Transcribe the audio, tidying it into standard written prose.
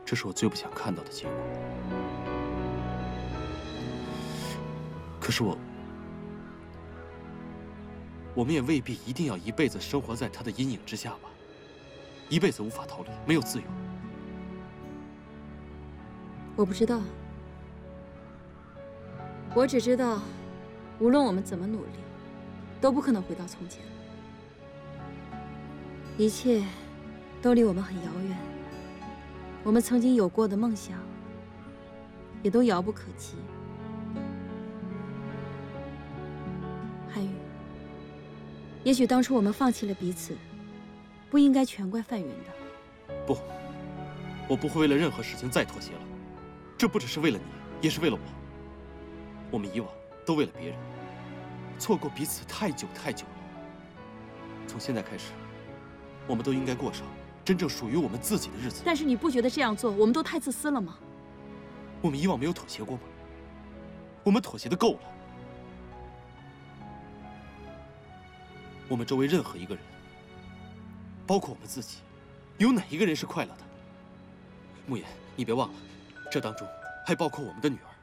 这是我最不想看到的结果。可是我们也未必一定要一辈子生活在他的阴影之下吧？一辈子无法逃离，没有自由。 我不知道，我只知道，无论我们怎么努力，都不可能回到从前。一切都离我们很遥远，我们曾经有过的梦想，也都遥不可及。韩宇，也许当初我们放弃了彼此，不应该全怪范云的。 不，我不会为了任何事情再妥协了。这不只是为了你，也是为了我。我们以往都为了别人，错过彼此太久太久了。从现在开始，我们都应该过上真正属于我们自己的日子。 但是你不觉得这样做，我们都太自私了吗？ 我们以往没有妥协过吗？我们妥协的够了。我们周围任何一个人，包括我们自己，有哪一个人是快乐的？慕言，你别忘了，这当中还包括我们的女儿。